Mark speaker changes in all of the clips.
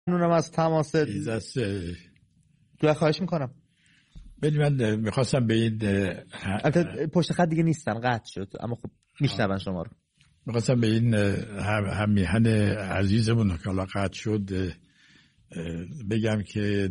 Speaker 1: ممنونم از تماس. خواهش میکنم.
Speaker 2: من میخواستم به این
Speaker 1: پشت خط دیگه نیستن، قطع شد، اما خب میشنون شما رو.
Speaker 2: میخواستم به این هم میهن عزیزمون که حالا قطع شد بگم که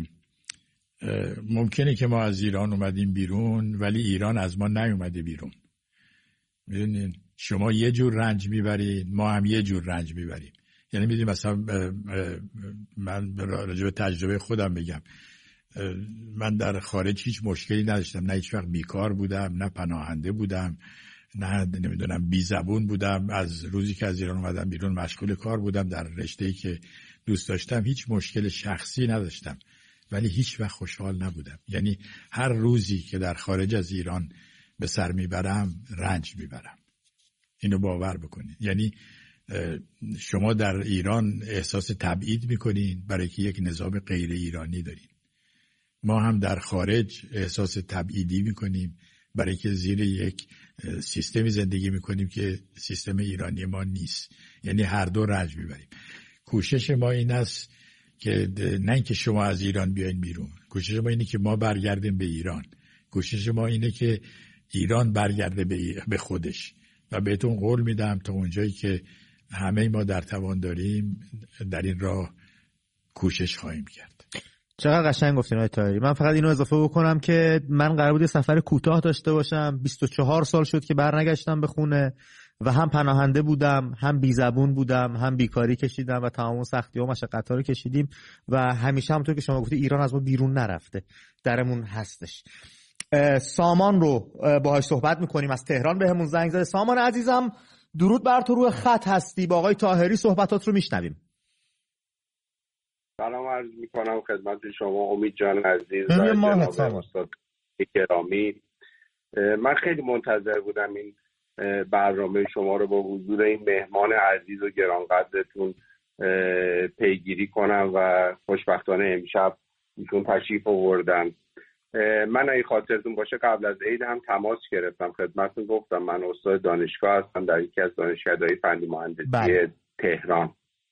Speaker 2: ممکنه که ما از ایران اومدیم بیرون ولی ایران از ما نیومده بیرون. میدونین شما یه جور رنج میبرید، ما هم یه جور رنج میبریم. یعنی میدونید مثلا من راجع به تجربه خودم بگم، من در خارج هیچ مشکلی نداشتم، نه هیچ وقت بیکار بودم، نه پناهنده بودم، نه نمیدونم بی زبون بودم. از روزی که از ایران اومدم بیرون مشغول کار بودم در رشته‌ای که دوست داشتم، هیچ مشکل شخصی نداشتم ولی هیچ وقت خوشحال نبودم. یعنی هر روزی که در خارج از ایران به سر میبرم رنج میبرم. اینو باور بکنید. یعنی شما در ایران احساس تبعید میکنین برای که یک نظام غیر ایرانی دارین. ما هم در خارج احساس تبعیدی میکنیم برای که زیر یک سیستمی زندگی میکنیم که سیستم ایرانی ما نیست. یعنی هر دو رنج میبریم. کوشش ما این است که نه اینکه شما از ایران بیاین بیرون، کوشش ما اینه که ما برگردیم به ایران. کوشش ما اینه که ایران برگرده به خودش و بهتون قول میدم تا اونجایی که همه ما در توان داریم در این راه کوشش خواهیم کرد.
Speaker 1: چقدر قشنگ گفتین آقای طاهری. من فقط اینو اضافه بکنم که من قرار بود یه سفر کوتاه داشته باشم. 24 سال شد که برنگشتم به خونه و هم پناهنده بودم، هم بیزبون بودم، هم بیکاری کشیدم و تمام سختی‌ها و مشقت‌ها رو کشیدیم و همیشه همونطور که شما گفتی ایران از ما بیرون نرفته، درمون هستش. سامان رو باهاش صحبت می‌کنیم، از تهران بهمون زنگ زده. سامان عزیزم درود بر تو، روی خط هستی، با آقای طاهری صحبتات رو میشنویم.
Speaker 3: سلام عرض میکنم خدمت شما امید جان عزیز و جناب استاد گرامی. من خیلی منتظر بودم این برنامه شما رو با حضور این مهمان عزیز و گرانقدرتون پیگیری کنم و خوشبختانه امشب ایشون تشریف آوردن. من اگه خاطرتون باشه قبل از عید هم تماس گرفتم خدمتتون، گفتم من استاد دانشگاه هستم در یکی از دانشکده‌های فنی مهندسی تهران.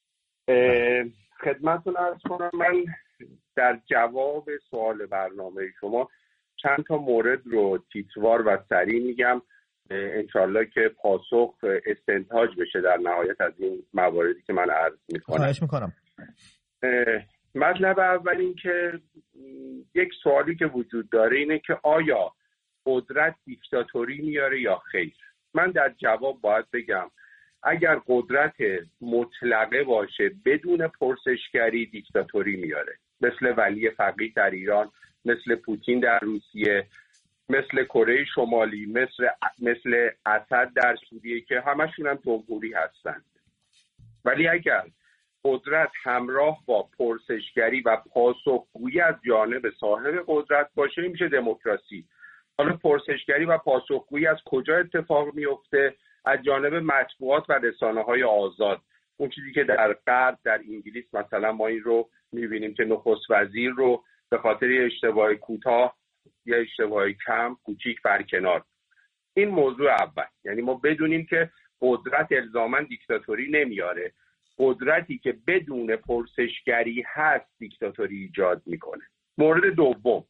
Speaker 3: خدمتتون عرض کنم من در جواب سوال برنامه شما چند تا مورد رو تیتروار و سریع میگم، انشالله که پاسخ استنتاج بشه در نهایت از این مواردی که من عرض میکنم.
Speaker 1: خواهش میکنم.
Speaker 3: مطلب اول این که یک سوالی که وجود داره اینه که آیا قدرت دیکتاتوری میاره یا خیر؟ من در جواب باید بگم اگر قدرت مطلقه باشه بدون پرسشگری دیکتاتوری میاره، مثل ولی فقیه در ایران، مثل پوتین در روسیه، مثل کره شمالی، مثل اسد در سوریه که همشون هم جمهوری هستند. ولی اگر قدرت همراه با پرسشگری و پاسخگویی از جانب صاحب قدرت باشه میشه دموکراسی. حالا پرسشگری و پاسخگویی از کجا اتفاق میفته؟ از جانب مطبوعات و رسانه‌های آزاد. اون چیزی که در غرب در انگلیس مثلا ما این رو می‌بینیم که نخست وزیر رو به خاطر یه اشتباه کوتاه یا اشتباه کم کوچیک برکنار. این موضوع اول. یعنی ما بدونیم که قدرت الزاماً دیکتاتوری نمیاره. قدرتی که بدون پرسشگری هست دیکتاتوری ایجاد میکنه. مورد دوم،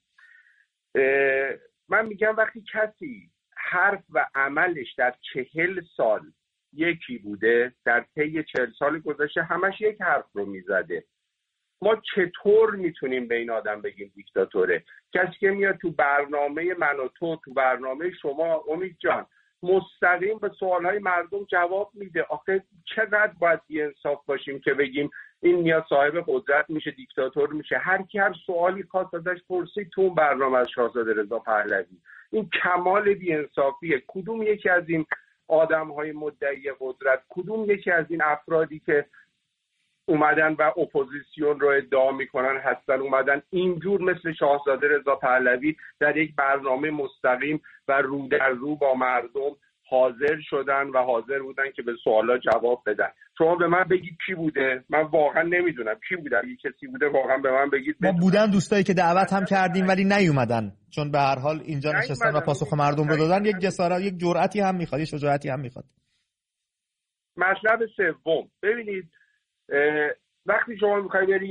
Speaker 3: من میگم وقتی کسی حرف و عملش در 40 سال یکی بوده، در طی 40 سال گذشته همش یک حرف رو میزده، ما چطور میتونیم به این آدم بگیم دیکتاتوره؟ کسی که میاد تو برنامه من و تو برنامه شما امید جان مستقیم به سوالهای مردم جواب میده. آخه چقدر باید بی‌انصاف باشیم که بگیم این میاد صاحب قدرت میشه دیکتاتور میشه؟ هر کی هر سوالی خواست ازش پرسید تو اون برنامه از شاهزاده رضا پهلوی. این کمال بی‌انصافیه. کدوم یکی از این آدم‌های مدعی قدرت، کدوم یکی از این افرادی که اومدن و اپوزیسیون رو ادعا میکنن هستن اومدن اینجور مثل شاهزاده رضا پهلوی در یک برنامه مستقیم و رو در رو با مردم حاضر شدن و حاضر بودن که به سوالا جواب بدن؟ شما به من بگید کی بوده؟ من واقعا نمیدونم کی بوده. اگه کسی بوده واقعا به من بگید.
Speaker 1: ما بودن دوستایی که دعوت هم کردیم ولی نیومدن، چون به هر حال اینجا نشستن و پاسخ مردم رو دادن. یک جسارت، یک جرأتی هم میخواد، یک شجاعتی هم میخواد.
Speaker 3: مطلب سوم، ببینید وقتی شما میخوای بری